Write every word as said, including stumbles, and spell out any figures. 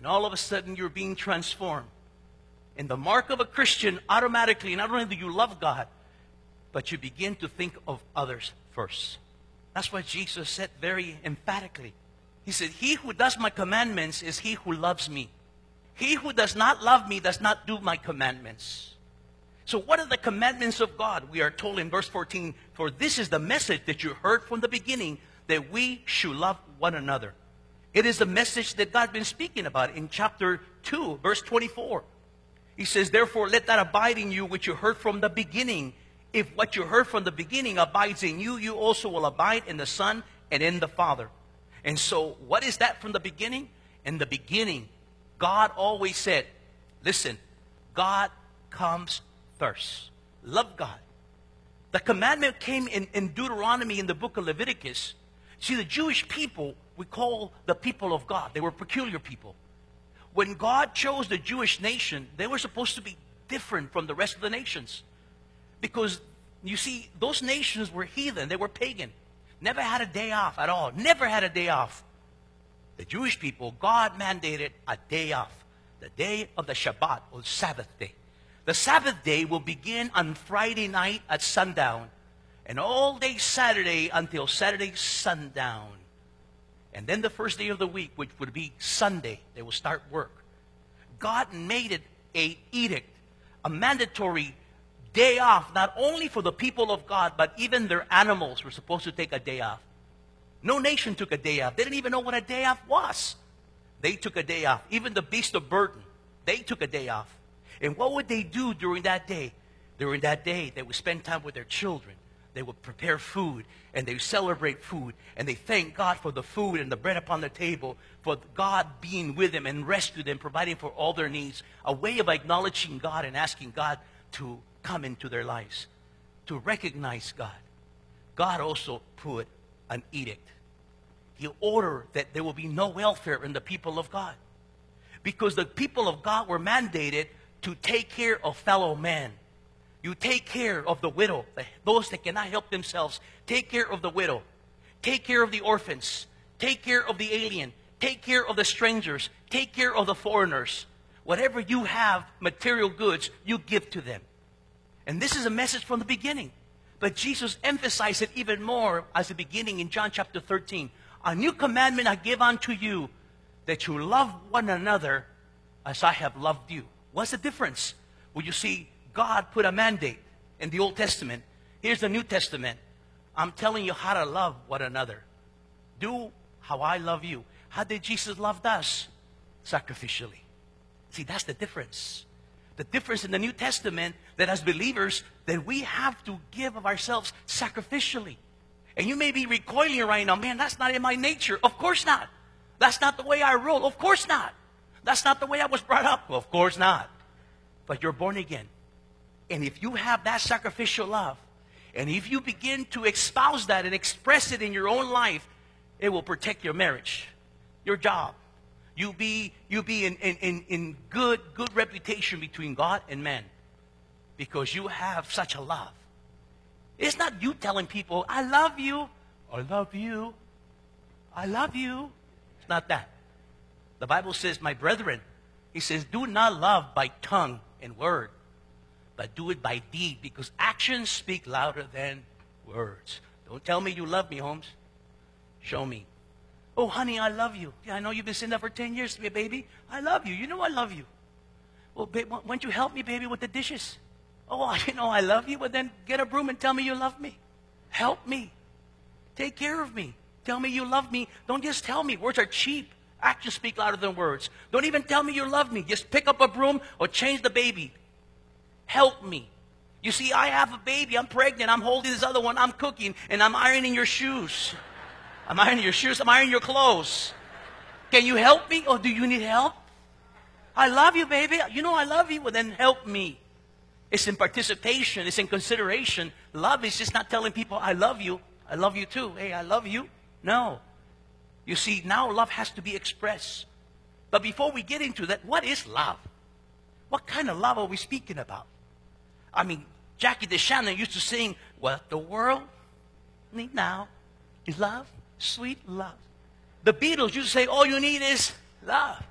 And all of a sudden, you're being transformed. And the mark of a Christian, automatically, not only do you love God, but you begin to think of others first. That's what Jesus said very emphatically. He said, he who does my commandments is he who loves me. He who does not love me does not do my commandments. So what are the commandments of God? We are told in verse fourteen, for this is the message that you heard from the beginning, that we should love one another. It is the message that God's been speaking about in chapter two, verse twenty-four. He says, therefore, let that abide in you which you heard from the beginning. If what you heard from the beginning abides in you, you also will abide in the Son and in the Father. And so, what is that from the beginning? In the beginning, God always said, listen, God comes first. Love God. The commandment came in, in Deuteronomy in the book of Leviticus. See, the Jewish people, we call the people of God. They were peculiar people. When God chose the Jewish nation, they were supposed to be different from the rest of the nations. Because, you see, those nations were heathen. They were pagan. Never had a day off at all. Never had a day off. The Jewish people, God mandated a day off. The day of the Shabbat, or Sabbath day. The Sabbath day will begin on Friday night at sundown. And all day Saturday until Saturday sundown. And then the first day of the week, which would be Sunday, they will start work. God made it an edict, a mandatory day off, not only for the people of God, but even their animals were supposed to take a day off. No nation took a day off. They didn't even know what a day off was. They took a day off. Even the beast of burden, they took a day off. And what would they do during that day? During that day, they would spend time with their children. They would prepare food, and they would celebrate food, and they thank God for the food and the bread upon the table, for God being with them and rescue them, providing for all their needs, a way of acknowledging God and asking God to come into their lives, to recognize God. God also put an edict. He ordered that there will be no welfare in the people of God, because the people of God were mandated to take care of fellow men. You take care of the widow, those that cannot help themselves. Take care of the widow. Take care of the orphans. Take care of the alien. Take care of the strangers. Take care of the foreigners. Whatever you have, material goods, you give to them. And this is a message from the beginning. But Jesus emphasized it even more as the beginning in John chapter thirteen. A new commandment I give unto you, that you love one another as I have loved you. What's the difference? Well, you see, God put a mandate in the Old Testament. Here's the New Testament. I'm telling you how to love one another. Do how I love you. How did Jesus love us? Sacrificially. See, that's the difference. The difference in the New Testament, that as believers, that we have to give of ourselves sacrificially. And you may be recoiling right now, man, that's not in my nature. Of course not. That's not the way I roll. Of course not. That's not the way I was brought up. Well, of course not. But you're born again. And if you have that sacrificial love, and if you begin to espouse that and express it in your own life, it will protect your marriage, your job. You'll be, you'll be in, in, in good, good reputation between God and man, because you have such a love. It's not you telling people, I love you, I love you, I love you. It's not that. The Bible says, my brethren, he says, do not love by tongue and word, but do it by deed, because actions speak louder than words. Don't tell me you love me, Holmes. Show me. Oh, honey, I love you. Yeah, I know you've been saying that for ten years, baby. I love you. You know I love you. Well, babe, why don't you help me, baby, with the dishes? Oh, you know I love you, but then get a broom and tell me you love me. Help me. Take care of me. Tell me you love me. Don't just tell me. Words are cheap. Actions speak louder than words. Don't even tell me you love me. Just pick up a broom or change the baby. Help me. You see, I have a baby. I'm pregnant. I'm holding this other one. I'm cooking. And I'm ironing your shoes. I'm ironing your shoes. I'm ironing your clothes. Can you help me? Or do you need help? I love you, baby. You know I love you. Well, then help me. It's in participation. It's in consideration. Love is just not telling people, I love you. I love you too. Hey, I love you. No. You see, now love has to be expressed. But before we get into that, what is love? What kind of love are we speaking about? I mean, Jackie DeShannon used to sing, what the world needs now is love, sweet love. The Beatles used to say, all you need is love.